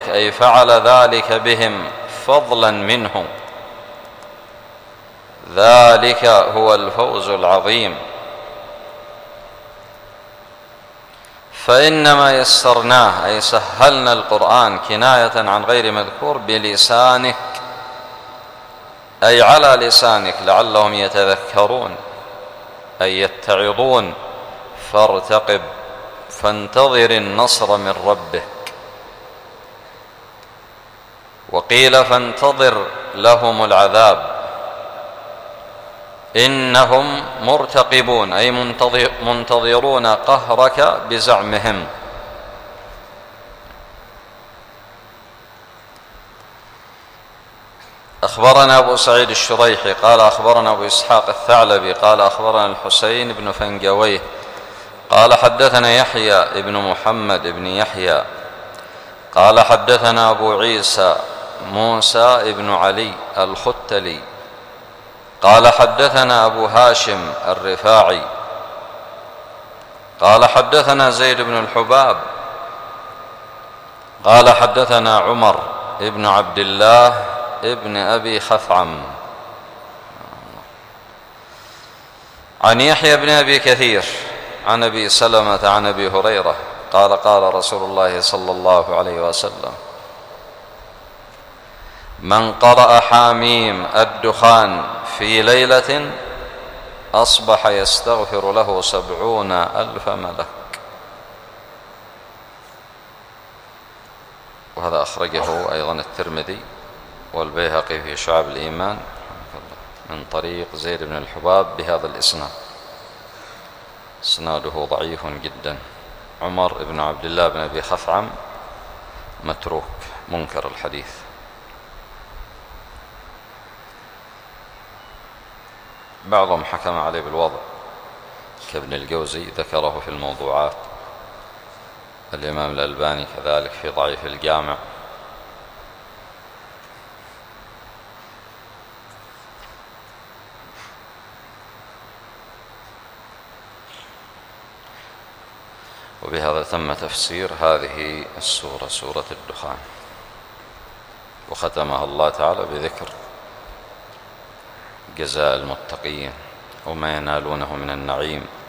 أي فعل ذلك بهم فضلا منه، ذلك هو الفوز العظيم. فإنما يسرناه أي سهلنا القرآن كناية عن غير مذكور بلسانك أي على لسانك لعلهم يتذكرون أي يتعظون، فارتقب فانتظر النصر من ربك. وقيل فانتظر لهم العذاب، إنهم مرتقبون أي منتظرون قهرك بزعمهم. أخبرنا أبو سعيد الشريحي قال أخبرنا أبو إسحاق الثعلبي قال أخبرنا الحسين بن فنجويه قال حدثنا يحيى بن محمد بن يحيى قال حدثنا أبو عيسى موسى بن علي الختلي قال حدثنا أبو هاشم الرفاعي قال حدثنا زيد بن الحباب قال حدثنا عمر بن عبد الله ابن أبي خثعم عن يحيى بن أبي كثير عن أبي سلمة عن أبي هريرة قال قال رسول الله صلى الله عليه وسلم: من قرأ حاميم الدخان في ليلة أصبح يستغفر له 70,000 ملك. وهذا أخرجه أيضا الترمذي والبيهقي في شعب الإيمان من طريق زيد بن الحباب بهذا الإسناد، إسناده ضعيف جدا. عمر بن عبد الله بن أبي خثعم متروك منكر الحديث. بعضهم حكم عليه بالوضع كابن الجوزي ذكره في الموضوعات، الإمام الألباني كذلك في ضعيف الجامع. وبهذا تم تفسير هذه السورة، سورة الدخان، وختمها الله تعالى بذكر جزاء المتقين وما ينالونه من النعيم